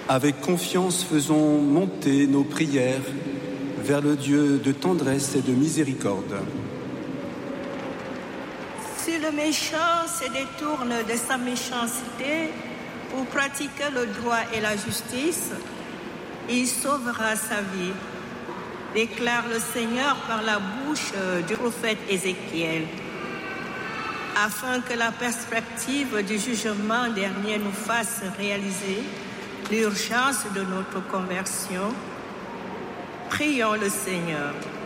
Avec confiance, faisons monter nos prières vers le Dieu de tendresse et de miséricorde. Si le méchant se détourne de sa méchanceté pour pratiquer le droit et la justice, il sauvera sa vie, déclare le Seigneur par la bouche du prophète Ézéchiel. Afin que la perspective du jugement dernier nous fasse réaliser l'urgence de notre conversion, prions le Seigneur.